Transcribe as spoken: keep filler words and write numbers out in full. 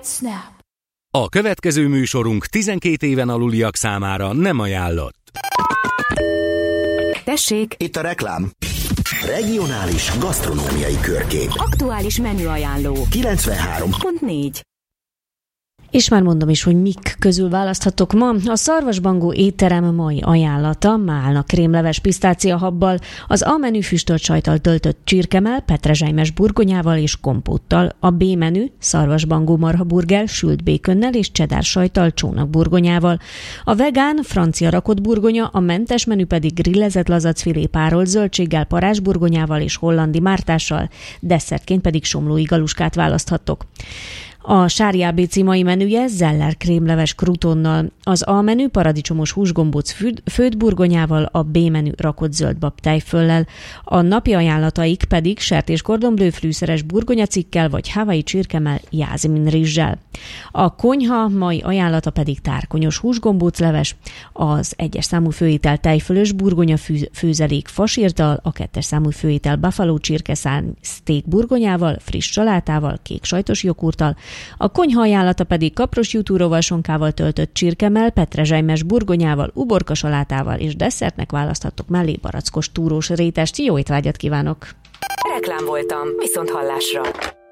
snap. A következő műsorunk tizenkét éven aluliak számára nem ajánlott. Tessék! Itt a reklám. Regionális gasztronómiai körkép. Aktuális menüajánló. kilencvenhárom pont négy. És már mondom is, hogy mik közül választhatok ma. A Szarvasbangó étterem mai ajánlata málna krémleves pisztáciahabbal, az A menü füstölt sajttal töltött csirkemell, petrezselymes burgonyával és kompóttal, a B menü szarvasbangó marhaburger sült békönnel és cheddar sajttal csónakburgonyával, a vegán francia rakott burgonya, a mentes menü pedig grillezett lazacfilé párolt zöldséggel, parázsburgonyával és hollandi mártással, desszertként pedig somlói galuskát választhattok. A Sári á bé cé mai menüje zeller krémleves krutonnal, az A menü paradicsomos húsgombóc főtt burgonyával, a B menü rakott zöldbab tejföllel, a napi ajánlataik pedig sertés kordonblő flűszeres burgonyacikkel vagy hawaii csirkemell jászmin rizssel. A konyha mai ajánlata pedig tárkonyos húsgombócleves, az egyes számú főétel tejfölös burgonya fű, főzelék fasírtal, a kettes számú főétel buffalo csirkeszárny steak burgonyával, friss salátával, kék sajtos jogurttal, a konyha ajánlata pedig kapros jutúróval sonkával töltött csirkemell, petrezselymes burgonyával, uborka salátával és desszertnek választhattok mellé barackos túrós rétest. Jó étvágyat kívánok! Reklám voltam, viszont hallásra!